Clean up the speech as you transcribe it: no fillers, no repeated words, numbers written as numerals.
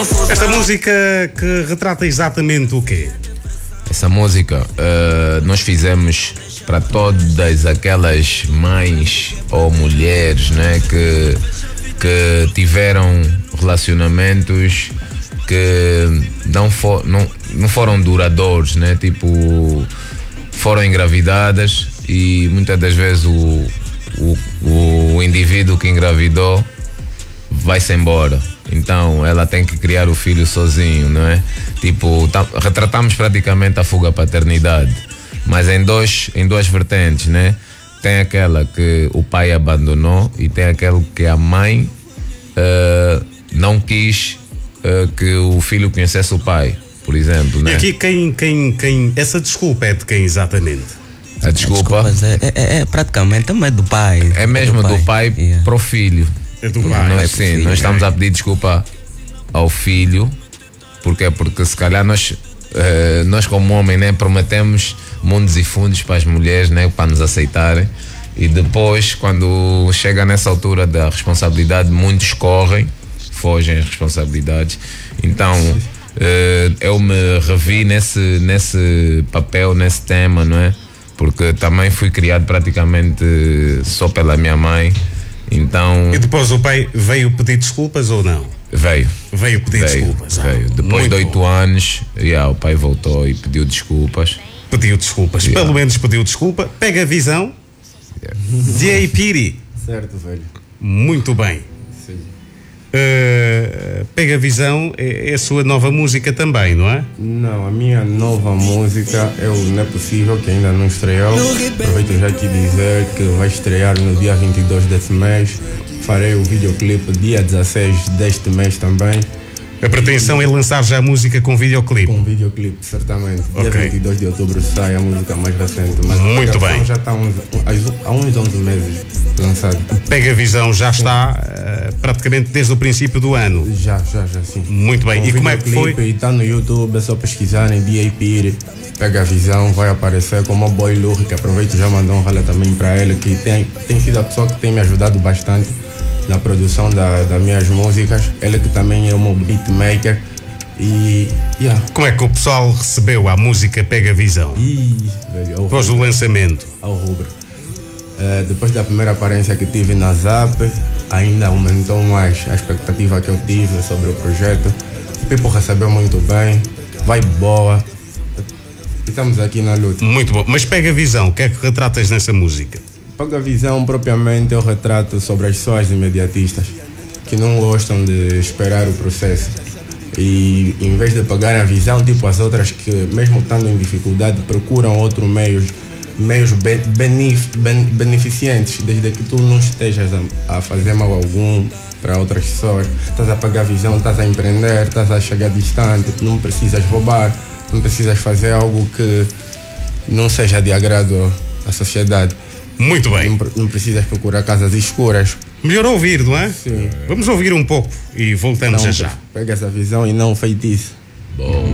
Esta música que retrata exatamente o quê? Essa música nós fizemos para todas aquelas mães ou mulheres, né, que tiveram relacionamentos que não foram duradouros, né, tipo, foram engravidadas e muitas das vezes o indivíduo que engravidou vai-se embora. Então ela tem que criar o filho sozinho, não é? Tipo, retratamos praticamente a fuga à paternidade, mas em duas vertentes, né? Tem aquela que o pai abandonou e tem aquela que a mãe não quis que o filho conhecesse o pai, por exemplo, né? E aqui essa desculpa é de quem exatamente? A desculpa é praticamente também do pai. é mesmo do pai Yeah. para o filho. É do pai. Nós estamos a pedir desculpa ao filho, porque se calhar nós como homem, né, prometemos mundos e fundos para as mulheres, né, para nos aceitarem, e depois quando chega nessa altura da responsabilidade muitos fogem as responsabilidades. Então eu me revi nesse papel, nesse tema, não é? Porque também fui criado praticamente só pela minha mãe. Então, E depois o pai veio pedir desculpas ou não? veio Pedir desculpas. Depois de 8 bom. anos, o pai voltou e pediu desculpas. Pediu desculpas. Yeah. Pelo menos pediu desculpa. Pega a visão. D.A. Piri. Certo, velho. Muito bem. Sim. Pega a visão é a sua nova música também, não é? Não, a minha nova música é o Não é Possível, que ainda não estreou. Aproveito já aqui dizer que vai estrear no dia 22 desse mês. Farei o videoclipe dia 16 deste mês também. A pretensão é lançar já a música com videoclipe. Com videoclipe, certamente. Ok. Dia 22 de outubro sai a música mais recente. Mas Muito a bem. canção já está há uns 11 meses lançada. Pega a visão já está praticamente desde o princípio do ano. Já, sim. Muito bem. Com E como é que foi? videoclipe, está no YouTube, é só pesquisarem D.A. Piri. Pega a visão, vai aparecer como o Boy Lurri, que aproveito e já mandou um rala também para ele, que tem sido a pessoa que tem me ajudado bastante na produção das minhas músicas. Ele que também é o meu beatmaker. E Como é que o pessoal recebeu a música Pega a Visão? velho, Após o lançamento. ao rubro. Depois da primeira aparência que tive na Zap, ainda aumentou mais a expectativa que eu tive sobre o projeto. O people recebeu muito bem, vai boa. Estamos aqui na luta. Muito bom. Mas Pega a Visão, o que é que retratas nessa música? Pega a visão, propriamente eu retrato sobre as pessoas imediatistas que não gostam de esperar o processo. E em vez de pegar a visão, tipo as outras que, mesmo estando em dificuldade, procuram outros meios beneficentes, desde que tu não estejas a fazer mal algum para outras pessoas. Estás a pegar a visão, estás a empreender, estás a chegar distante, não precisas roubar, não precisas fazer algo que não seja de agrado à sociedade. Muito bem. Não precisas procurar casas escuras. Melhor ouvir, não é? Sim. Vamos ouvir um pouco e voltamos Então, já. pega essa visão e não feitiço. Bom.